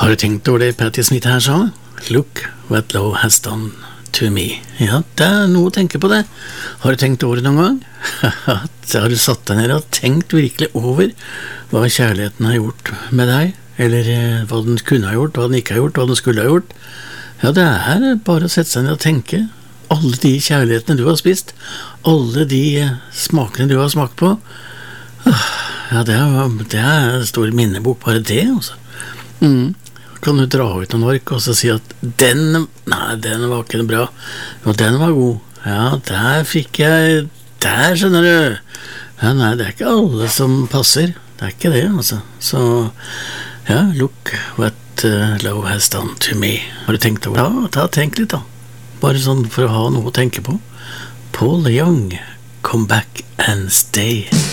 Har du tenkt over det Patti Smith her sa? Look what love has done to me. Ja, det noe å tenke på det. Har du tenkt over det noen gang? Har du satt deg ned og tenkt virkelig over hva kjærligheten har gjort med deg? Eller hva den kunne ha gjort, hva den ikke har gjort, hva den skulle ha gjort? Ja, det bare å sette seg ned og tenke. Alle de kjærlighetene du har spist, alle de smakene du har smakt på. Ja, det stor minnebok, bare det, altså. Kan du dra ut noen ork og så si at den var ikke bra, og den var god. Ja, der fikk jeg, der skjønner du. Ja, nei, det ikke alle som passer. Det ikke det, altså. Så, ja, look what love has done to me. Har du tenkt over det? Tenk litt da. Bare sånn for å ha noe å tenke på. Paul Young, come back and stay.